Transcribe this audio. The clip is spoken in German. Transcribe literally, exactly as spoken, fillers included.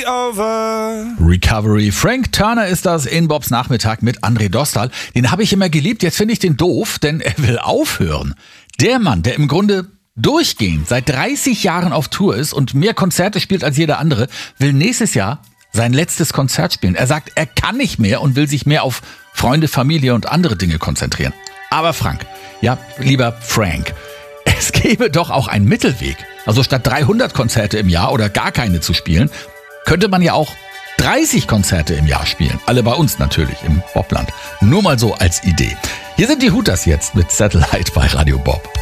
over. Recovery. Frank Turner ist das in Bobs Nachmittag mit André Dostal. Den habe ich immer geliebt, jetzt finde ich den doof, denn er will aufhören. Der Mann, der im Grunde durchgehend seit dreißig Jahren auf Tour ist und mehr Konzerte spielt als jeder andere, will nächstes Jahr sein letztes Konzert spielen. Er sagt, er kann nicht mehr und will sich mehr auf Freunde, Familie und andere Dinge konzentrieren. Aber Frank, ja, lieber Frank, es gäbe doch auch einen Mittelweg. Also statt dreihundert Konzerte im Jahr oder gar keine zu spielen, könnte man ja auch dreißig Konzerte im Jahr spielen. Alle bei uns natürlich im Bobland. Nur mal so als Idee. Hier sind die Hooters jetzt mit Satellite bei Radio Bob.